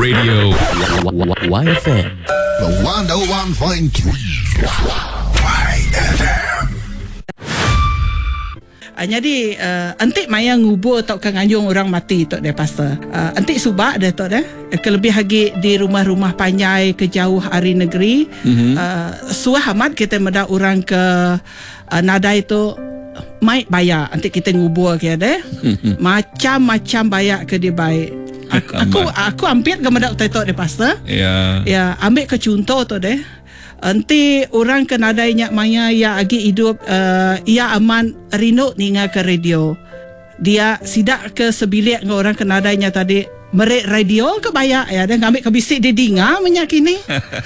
Radio YFM. The 101.3 YFM. Jadi antik maya ngubur tok kanganjung orang mati tok dia pastor. Antik subak dia tok dia. Kelebih lagi di rumah-rumah panjai ke jauh hari negeri. Suah amat kita meda orang ke nadai tu mai bayar. Antik kita ngubur ke dia. Macam-macam bayar ke dia baik. Aku hampir ke meda tok dia pastor. Ya, ambil ke contoh tok dia. Nanti orang ke nadainya maya ya agi hidup ia aman rinuk ninga ke radio. Dia sidak ke sebilik dengan orang ke nadainya tadi merik radio ke bayak ya dan ngambil ke bisik dia dengar menyakini.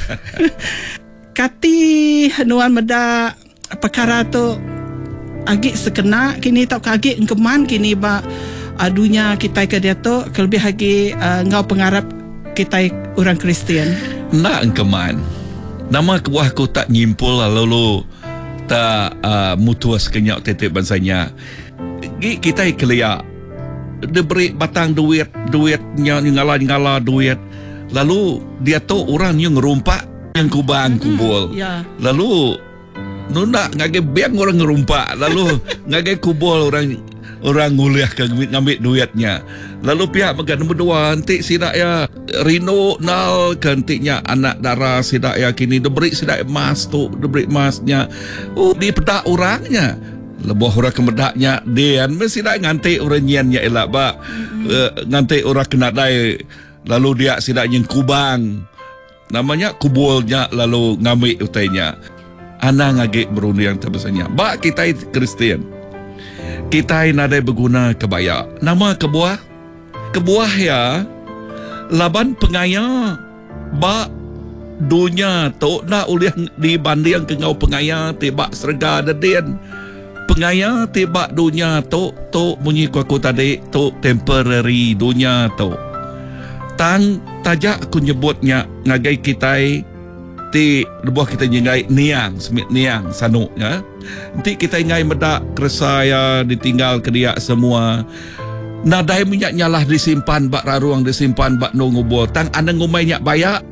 Kati hanuan meda perkara tu agi sekena kini tak agi engkeman kini ba adunya kita ke dia tu kelebih lagi ngau pengarap kita orang Kristian. Nak engkeman. Nama kebuah aku tak nyimpul lalu tak mutuas kenyak tetep bansanya. Kita keliak dia beri batang duitnya ngala duit. Lalu dia tu orang yang ngerumpak yang kubang kubul. Lalu nak ngage biang orang ngerumpak. Lalu ngage kubul orang nguliah ke ngambil duitnya. Lalu pihak makan nombor dua nanti sidak ya Rino nal kantiknya anak darah sidak ya kini diberi sidak emas tu diberi emasnya di pedak orangnya lebih orang kemedaknya dia mesti sidak ngantik orang nyiannya elak ba ngantik orang kena dai lalu dia sidak yang kubang namanya kubulnya lalu ngambil utainya anak ngagik berundu yang terbesarnya ba kita Kristian kita nadai berguna kebaya nama kebuah ya laban pengaya ba dunia tu nak uliah dibanding ke ngau pengaya tibak serga deden pengaya tibak dunia tu bunyi aku tadi tu temporary dunia tu tang tajak aku nyebutnya ngagai kita ti lebuh kita nyengai niang semit niang sanuk ya nanti kita ngai medak keresaya ditinggal ke dia semua nadai minyak nyalah disimpan bak raruang disimpan bak nungubul tang anang ngumainya bayak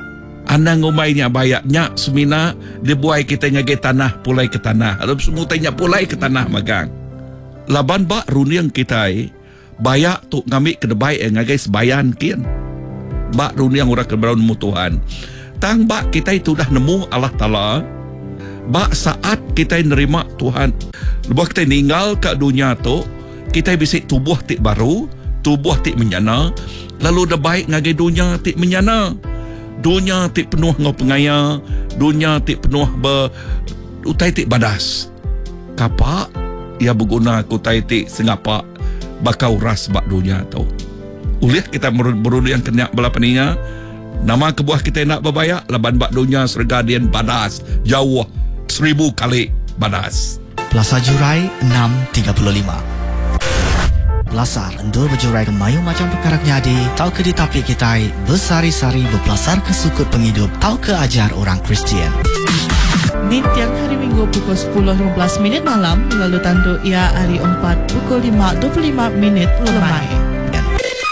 nyak semina dibuai kita ngage tanah pulai ke tanah ada semua tanya pulai ke tanah magang laban bak runiang kita bayak tu ngambil ke debai ngage sebayan kian bak runiang ora kebraun mutuhan tang bak kita itu dah nemu Allah Ta'ala bak saat kita nerima Tuhan lepas kita tinggal ke dunia tu kita bisa tubuh tik baru tubuh tik menyana lalu dah baik ngagai dunia tik menyana dunia tik penuh ngau pengaya dunia tik penuh utai tik badas kapak ia berguna kutai tik sengapa bakau ras bak dunia tu uliah kita berundu yang kena balapaninga nama kebuah kita nak berbayak laban bak dunia sergadian badas jauh 1000 kali badas. Plaza Jurai 635 Belasar endur berjurai ke mayu macam perkara nyadi tau ke ditapik kita bersari-sari berpelasar ke sukut penghidup tau ke ajar orang Kristian. Ni tiang hari Minggu pukul 10.15 malam lalu tandu ia hari 4 pukul 5.25 lemai.